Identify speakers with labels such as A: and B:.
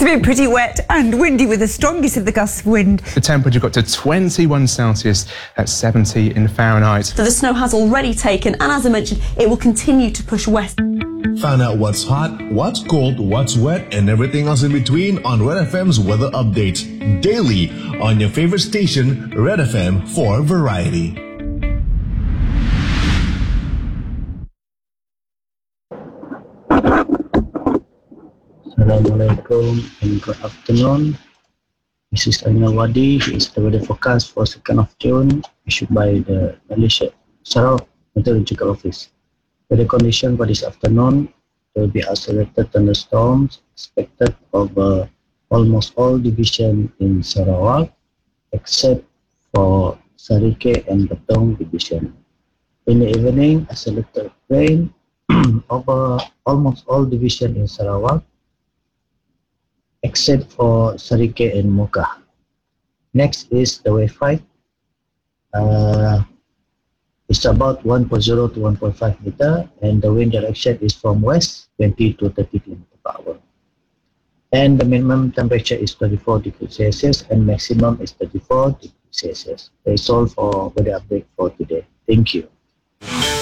A: been pretty wet and windy with the strongest of the gusts of wind.
B: The temperature got to 21 Celsius at 70 in Fahrenheit.
C: So the snow has already taken, and as I mentioned, it will continue to push west.
D: Find out what's hot, what's cold, what's wet, and everything else in between on Red FM's weather updates daily on your favorite station, Red FM, for variety.
E: Assalamualaikum and good afternoon. This is Anil Wadi. This is the weather forecast for 2nd of June issued by the Malaysia Sarawak Meteorological Office. Weather condition for this afternoon, there will be isolated thunderstorms expected over almost all divisions in Sarawak except for Sarike and Betong division. In the evening, isolated rain over almost all divisions in Sarawak except for Sarike and Muka. Next is the wave height. It's about 1.0 to 1.5 meter, and the wind direction is from west 20 to 30 km per hour. And the minimum temperature is 24 degrees Celsius and maximum is 34 degrees Celsius. That's all for weather update for today. Thank you.